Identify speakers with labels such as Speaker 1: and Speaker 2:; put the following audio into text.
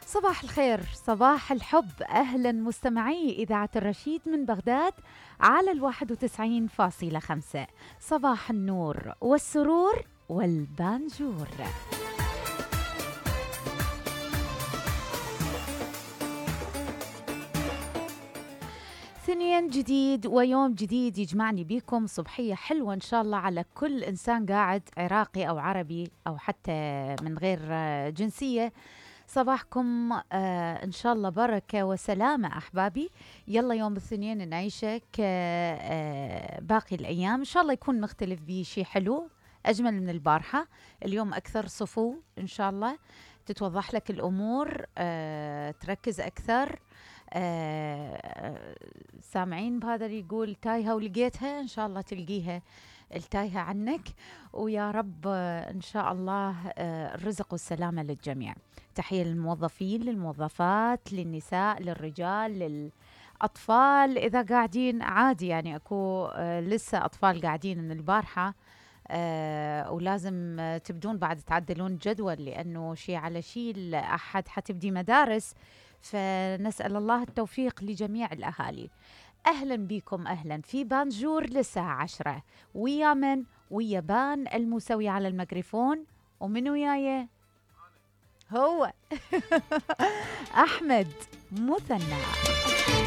Speaker 1: صباح الخير، صباح الحب، أهلا مستمعي إذاعة الرشيد من بغداد على 91.5. صباح النور والسرور والبانجور. ثنين جديد ويوم جديد يجمعني بيكم، صبحية حلوة إن شاء الله على كل إنسان قاعد، عراقي أو عربي أو حتى من غير جنسية. صباحكم إن شاء الله بركة وسلامة أحبابي. يلا يوم الاثنين نعيشه باقي الأيام إن شاء الله يكون مختلف بشيء حلو أجمل من البارحة. اليوم أكثر صفو إن شاء الله، تتوضح لك الأمور، تركز أكثر. سامعين بهذا اللي يقول تايهة ولقيتها؟ إن شاء الله تلقيها التايهة عنك، ويا رب إن شاء الله الرزق والسلامة للجميع. تحية للموظفين، للموظفات، للنساء، للرجال، للأطفال إذا قاعدين عادي، يعني أكو لسه أطفال قاعدين من البارحة، ولازم تبدون بعد تعدلون جدول، لأنه شيء على شيء الأحد حتبدي مدارس، فنسأل الله التوفيق لجميع الأهالي. أهلا بكم، أهلا في بانجور للساعة 10، ويا من؟ ويا بان الموسوي على الميكروفون، ومن وياي هو أحمد مثنى.